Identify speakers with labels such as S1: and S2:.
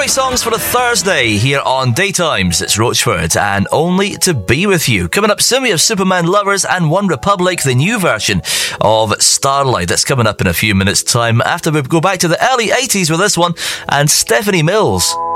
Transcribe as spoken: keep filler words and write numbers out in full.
S1: Great songs for a Thursday here on Daytimes. It's Roachford and Only to Be With You. Coming up soon, we have Superman Lovers and One Republic, the new version of Starlight. That's coming up in a few minutes' time after we go back to the early eighties with this one and Stephanie Mills.